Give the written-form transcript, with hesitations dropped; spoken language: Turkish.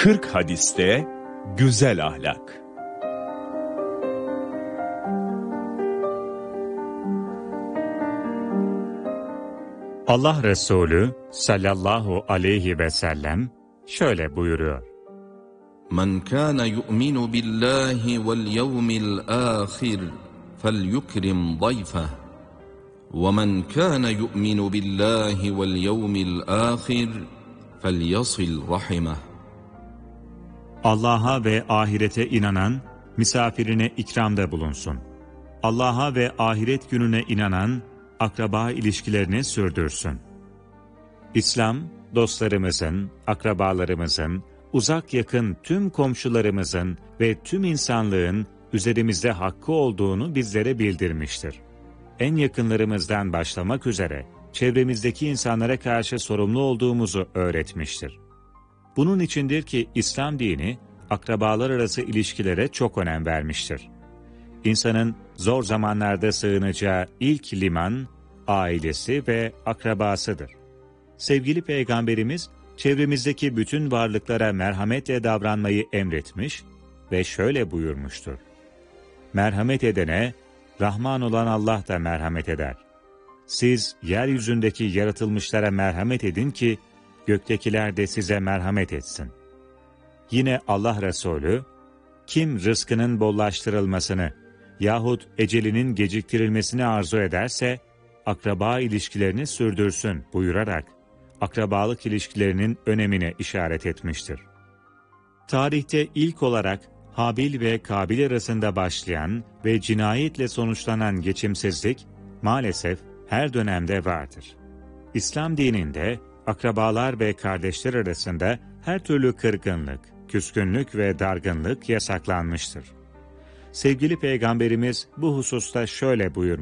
40 hadiste güzel ahlak. Allah Resulü sallallahu aleyhi ve sellem şöyle buyuruyor. Men kana yu'minu billahi vel yevmil ahir felyukrim dayfeh ve men kana yu'minu billahi vel yevmil ahir felyasil rahimeh. Allah'a ve ahirete inanan misafirine ikramda bulunsun. Allah'a ve ahiret gününe inanan akraba ilişkilerini sürdürsün. İslam, dostlarımızın, akrabalarımızın, uzak yakın tüm komşularımızın ve tüm insanlığın üzerimizde hakkı olduğunu bizlere bildirmiştir. En yakınlarımızdan başlamak üzere çevremizdeki insanlara karşı sorumlu olduğumuzu öğretmiştir. Bunun içindir ki İslam dini akrabalar arası ilişkilere çok önem vermiştir. İnsanın zor zamanlarda sığınacağı ilk liman, ailesi ve akrabasıdır. Sevgili Peygamberimiz, çevremizdeki bütün varlıklara merhametle davranmayı emretmiş ve şöyle buyurmuştur. Merhamet edene, Rahman olan Allah da merhamet eder. Siz yeryüzündeki yaratılmışlara merhamet edin ki, göktekiler de size merhamet etsin. Yine Allah Resulü, kim rızkının bollaştırılmasını yahut ecelinin geciktirilmesini arzu ederse, akraba ilişkilerini sürdürsün buyurarak, akrabalık ilişkilerinin önemine işaret etmiştir. Tarihte ilk olarak Habil ve Kabil arasında başlayan ve cinayetle sonuçlanan geçimsizlik, maalesef her dönemde vardır. İslam dininde, akrabalar ve kardeşler arasında her türlü kırgınlık, küskünlük ve dargınlık yasaklanmıştır. Sevgili Peygamberimiz bu hususta şöyle buyurmuştur.